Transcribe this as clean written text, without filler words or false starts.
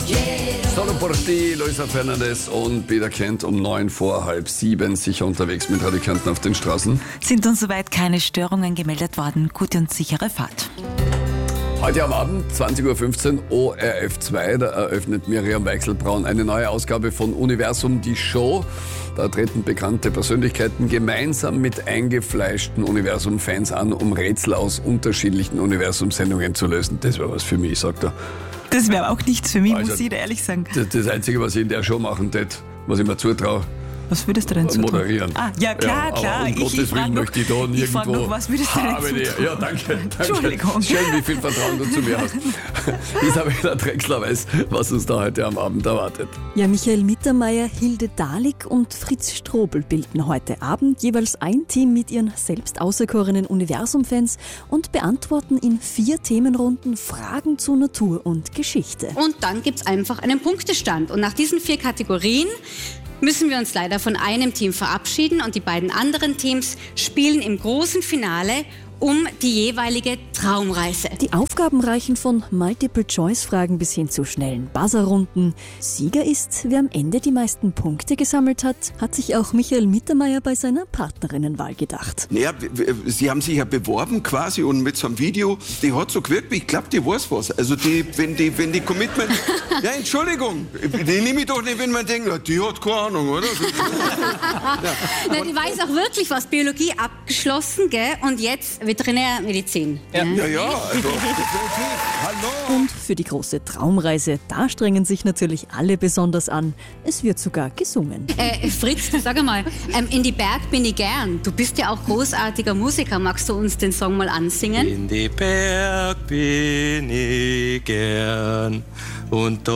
Solo por ti, Luisa Fernandez und Peter Kent um 9 vor halb 7 sicher unterwegs mit Radio Kärnten auf den Straßen. Sind uns soweit keine Störungen gemeldet worden. Gute und sichere Fahrt. Heute am Abend, 20.15 Uhr, ORF2, da eröffnet Miriam Weichselbraun eine neue Ausgabe von Universum, die Show. Da treten bekannte Persönlichkeiten gemeinsam mit eingefleischten Universum-Fans an, um Rätsel aus unterschiedlichen Universum-Sendungen zu lösen. Das wäre was für mich, sagt er. Das wäre auch nichts für mich, Also, muss ich dir ehrlich sagen. Das Einzige, was ich in der Show machen tät, was ich mir zutraue, Was würdest du denn so moderieren. tun? Ja, klar, klar. Um Gottes Willen möchte ich da nirgendwo... noch, was würdest du denn so tun? Ja, danke. Entschuldigung. Schön, wie viel Vertrauen du zu mir hast. Isabella Drechsler weiß, was uns da heute am Abend erwartet. Ja, Michael Mittermeier, Hilde Dahlig und Fritz Strobel bilden heute Abend jeweils ein Team mit ihren selbst auserkorenen Universum-Fans und beantworten in 4 Themenrunden Fragen zu Natur und Geschichte. Und dann gibt's einfach einen Punktestand. Und nach diesen 4 Kategorien müssen wir uns leider von einem Team verabschieden und die beiden anderen Teams spielen im großen Finale um die jeweilige Traumreise. Die Aufgaben reichen von Multiple-Choice-Fragen bis hin zu schnellen Buzzer-Runden. Sieger ist, wer am Ende die meisten Punkte gesammelt hat, hat sich auch Michael Mittermeier bei seiner Partnerinnenwahl gedacht. Naja, sie haben sich ja beworben quasi und mit so einem Video, die hat so gewirkt, ich glaube, die weiß was. Also wenn die Commitment... Ja, Entschuldigung, die nehme ich doch nicht, wenn man denkt, ja, die hat keine Ahnung, oder? Na, die weiß auch wirklich was. Biologie abgeschlossen, gell? Und jetzt Veterinärmedizin. Ja, also, hallo. Und für die große Traumreise, da strengen sich natürlich alle besonders an. Es wird sogar gesungen. Fritz, sag einmal, in die Berg bin ich gern. Du bist ja auch großartiger Musiker. Magst du uns den Song mal ansingen? In die Berg bin ich gern und